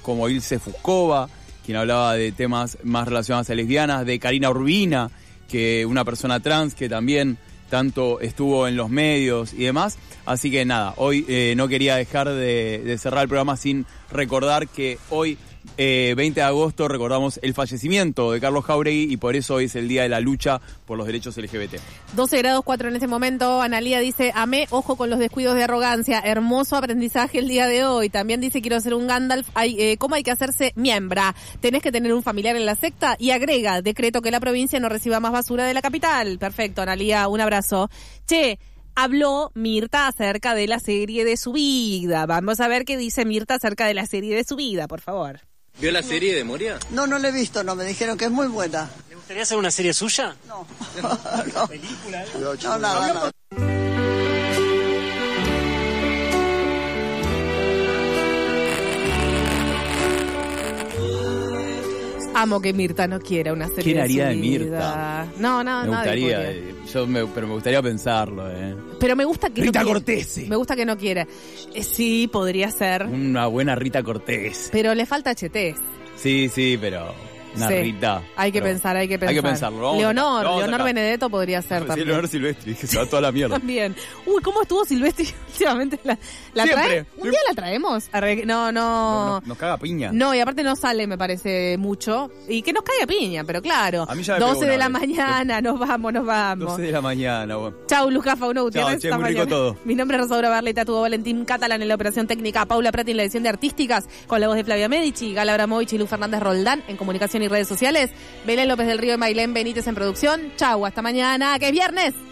como Ilse Fuscova, quien hablaba de temas más relacionados a lesbianas, de Karina Urbina, que una persona trans que también tanto estuvo en los medios y demás. Así que nada, hoy no quería dejar de cerrar el programa sin recordar que hoy, 20 de agosto, recordamos el fallecimiento de Carlos Jáuregui y por eso hoy es el día de la lucha por los derechos LGBT. 12 grados 4 en este momento. Analía dice, amé, ojo con los descuidos de arrogancia. Hermoso aprendizaje el día de hoy. También dice, quiero ser un Gandalf. ¿Cómo hay que hacerse miembra? Tenés que tener un familiar en la secta. Y agrega, decreto que la provincia no reciba más basura de la capital. Perfecto, Analía, un abrazo. Che, habló Mirta acerca de la serie de su vida. Vamos a ver qué dice Mirta acerca de la serie de su vida, por favor. ¿Vio la serie de Moria? No, no la he visto, no, me dijeron que es muy buena. ¿Le gustaría hacer una serie suya? No. ¿Una película? No, nada. Amo que Mirta no quiera una serie ¿Quién haría de de su Mirta? vida. No, Me gustaría, pero me gustaría pensarlo, Pero me gusta que Rita no Cortese. Me gusta que no quiera. Sí, podría ser. Una buena Rita Cortese. Pero le falta HT. Sí, pero una Sí. Rita. Hay que pensar. Hay que pensarlo. Leonor Benedetto podría ser Sí, también. Leonor Silvestri, que se va toda la mierda. También. Uy, ¿cómo estuvo Silvestri últimamente? ¿La Siempre. trae? ¿Un día la traemos? No. Nos caga piña. No, y aparte no sale, me parece, mucho. Y que nos caiga piña, pero claro. A mí ya me 12 pegó de una la vez. mañana, nos vamos. 12 de la mañana, bueno. Chau, Lucas Fauno Chau, Gutiérrez. che, Hasta muy rico mañana. todo. Mi nombre es Rosaura Barleta, tuvo Valentín Catalán en la operación técnica, Paula Prati en la edición de Artísticas, con la voz de Flavia Medici, Gala Abramovich y Luz Fernández Roldán en comunicación y redes sociales, Belén López del Río y Mailén Benítez en producción. Chau, hasta mañana, que es viernes.